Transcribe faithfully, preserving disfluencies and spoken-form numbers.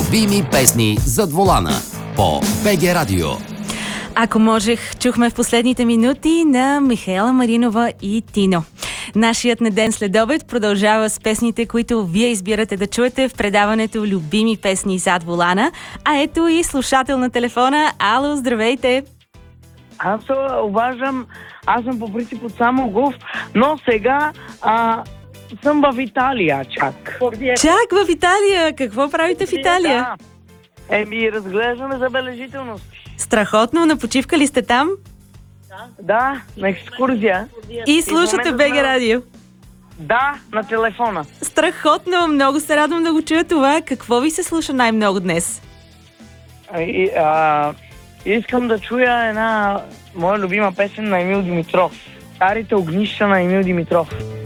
Любими песни зад волана по БГ Радио. Ако можех, чухме в последните минути на Михаела Маринова и Тино. Нашият на ден следобед продължава с песните, които вие избирате да чуете в предаването Любими песни зад волана. А ето и слушател на телефона. Ало, здравейте! Аз уважам, аз съм по принцип от Самоков, но сега а, съм в Италия чак. Чак в Италия! Какво правите в Италия? Да. Еми, разглеждаме забележителности. Страхотно, на почивка ли сте там? Да, на екскурзия. И слушате БГ Радио? Да, на телефона. Страхотно, много се радвам да го чуя това. Какво ви се слуша най-много днес? И, а, искам да чуя една моя любима песен на Емил Димитров. Старите огнища на Емил Димитров.